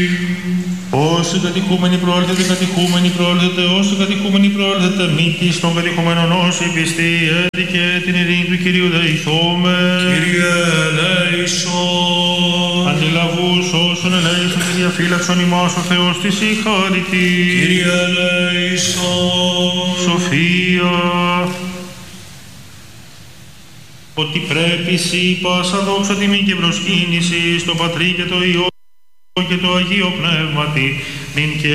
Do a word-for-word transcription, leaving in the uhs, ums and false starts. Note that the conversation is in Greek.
Όσο κατηχούμενοι προέλθετε, κατηχούμενοι προέλθετε, όσο κατηχούμενοι προέλθετε, μήτης των κατηχούμενων όσοι πιστοί, έτη και την ειρήνη του Κυρίου δεηθώμε. Κύριε ελέησον. Αντιλαβούς όσων ελέησον και διαφύλαξον ημάς ο Θεός της η χάρητη. Κύριε ελέησον. Σοφία. Ότι πρέπει σοι πάσα δόξα τιμή και προσκύνηση στο Πατρί και το Υιό και το Αγίο Πνεύματι, νυν και